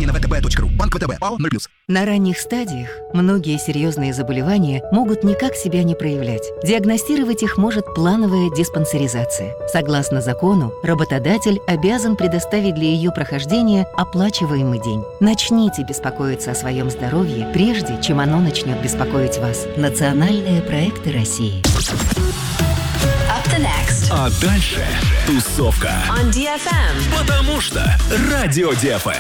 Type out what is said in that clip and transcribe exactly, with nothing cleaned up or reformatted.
подробнее на вэ тэ бэ точка ру. Банк вэ тэ бэ, ПАО ноль плюс. На ранних стадиях многие серьезные заболевания могут никак себя не проявлять. Диагностировать их может плановая диспансеризация. Согласно закону, работодатель обязан предоставить для ее прохождения оплачиваемый день. Начните беспокоиться о своем здоровье, прежде чем оно начнет беспокоить вас. Национальные проекты России. Up the next. А дальше тусовка. On ди эф эм. Потому что Радио ди эф эм.